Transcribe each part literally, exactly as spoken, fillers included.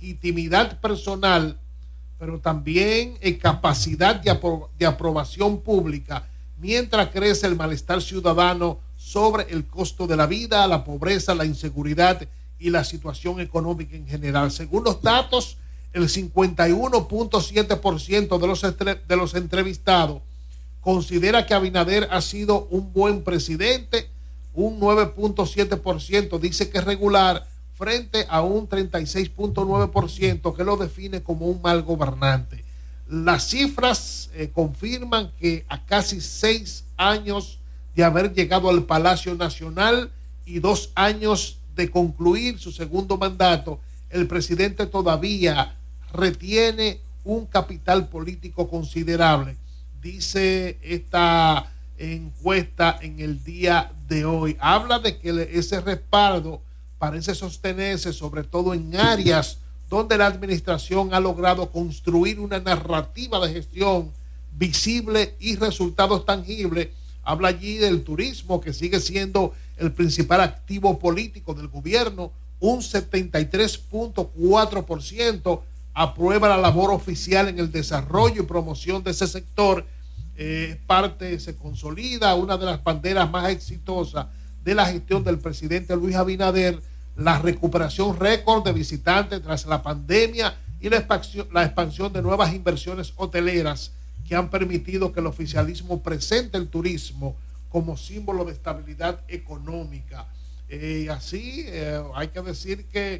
legitimidad personal, pero también en capacidad de, apro de aprobación pública, mientras crece el malestar ciudadano sobre el costo de la vida, la pobreza, la inseguridad y la situación económica en general. Según los datos, el cincuenta y uno punto siete por ciento de los, de los entrevistados considera que Abinader ha sido un buen presidente, un nueve punto siete por ciento dice que es regular, frente a un treinta y seis punto nueve por ciento que lo define como un mal gobernante. Las cifras eh, confirman que a casi seis años de haber llegado al Palacio Nacional y dos años de concluir su segundo mandato, el presidente todavía retiene un capital político considerable, dice esta encuesta en el día de hoy. Habla de que ese respaldo parece sostenerse sobre todo en áreas donde la administración ha logrado construir una narrativa de gestión visible y resultados tangibles. Habla allí del turismo, que sigue siendo el principal activo político del gobierno. Un setenta y tres punto cuatro por ciento aprueba la labor oficial en el desarrollo y promoción de ese sector. Eh, parte se consolida, una de las banderas más exitosas de la gestión del presidente Luis Abinader, la recuperación récord de visitantes tras la pandemia y la expansión, la expansión de nuevas inversiones hoteleras que han permitido que el oficialismo presente el turismo como símbolo de estabilidad económica. Eh, así eh, hay que decir que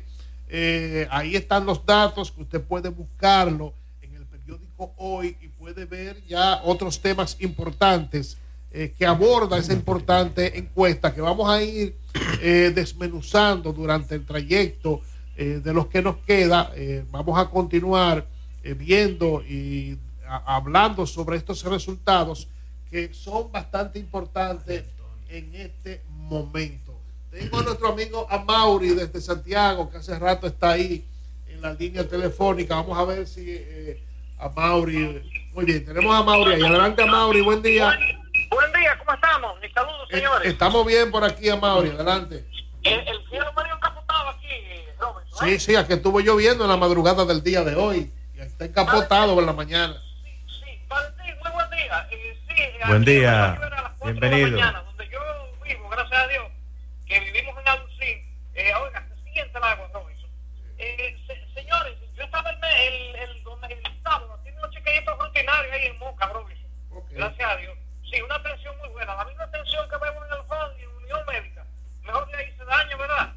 eh, ahí están los datos, que usted puede buscarlo en el periódico Hoy y puede ver ya otros temas importantes eh, que aborda esa importante encuesta que vamos a ir eh, desmenuzando durante el trayecto eh, de los que nos queda. Eh, vamos a continuar eh, viendo y a, hablando sobre estos resultados que son bastante importantes en este momento. Tengo a nuestro amigo Amaury desde Santiago, que hace rato está ahí en la línea telefónica. Vamos a ver si eh, Amaury... Muy bien, tenemos a Amaury ahí. Adelante, Amaury, buen día. Buen, buen día, ¿cómo estamos? Mis saludos, señores. Eh, estamos bien por aquí, Amaury, adelante. El, el cielo medio encapotado aquí, Robert, ¿no? Sí, sí, aquí estuvo lloviendo en la madrugada del día de hoy. Y está encapotado por la mañana. Sí, sí, Valentín, muy buen día. Eh, sí, buen día, a las bienvenido. De la mañana, donde yo vivo, gracias a Dios, que vivimos en Alucín. Eh, oiga, se siente el agua, Robinson. Eh, se, señores, yo estaba el, el, el, el, el sábado haciendo unos chequeitos rutinarios ahí en Moca, Robinson. Okay. Gracias a Dios. Sí, una atención muy buena. La misma atención que vemos en el F O D y en Unión Médica. Mejor de ahí se daña, ¿verdad?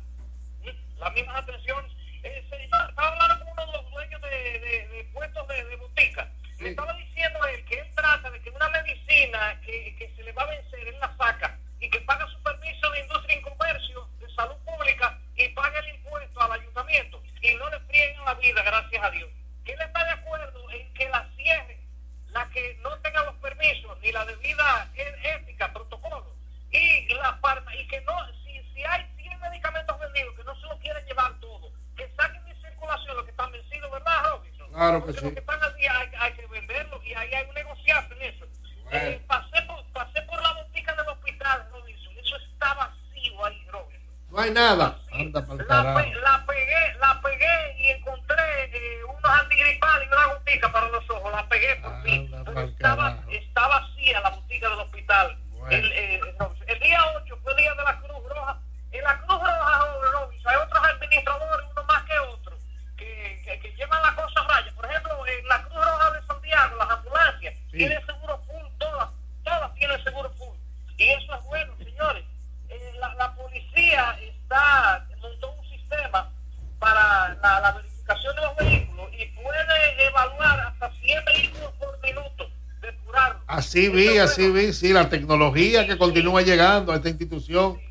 Las mismas atenciones. Eh, se, estaba hablando con uno de los dueños de, de, de puestos de, de botica. Sí. Le estaba diciendo a él que él trata de que una medicina que, que se le va a vencer, él la saca y que paga su permiso de industria y comercio, de salud pública, y paga el impuesto al ayuntamiento y no le frieguen la vida, gracias a Dios. Que él está de acuerdo en que la cierre, la que no tenga los permisos ni la debida ética, protocolo, y la farma, y que no, si, si hay cien medicamentos vendidos, que no se los quieren llevar todos, que saquen de circulación los que están vencidos, ¿verdad, Robinson? Claro que Porque sí. los que están al día hay, hay que venderlos y ahí hay un negociazo en eso. Bueno. Eh, pasé, por, pasé por la botica del hospital, Robinson, eso está vacío ahí, Robinson. No hay nada. Anda pa'l la, carajo. pe, la pegué, la pegué y encontré eh, unos antigripales y una botica para los ojos, la pegué por fin. Pero estaba, está vacía la botica del hospital. Bueno. El, eh, no, el día ocho fue el día de la Cruz Roja. En la Cruz Roja, Robinson, hay otros administradores, uno más que otro, que, que, que llevan la cosa a raya. Por ejemplo, en la Cruz Roja de Santiago, las ambulancias sí. tienen seguro full, todas, todas tienen seguro full. Y eso es bueno, señores. Eh, la, la policía está montó un sistema para la, la verificación de los vehículos y puede evaluar hasta cien vehículos por minuto, depurarlos. Así vi, así vi, sí, la tecnología que continúa llegando a esta institución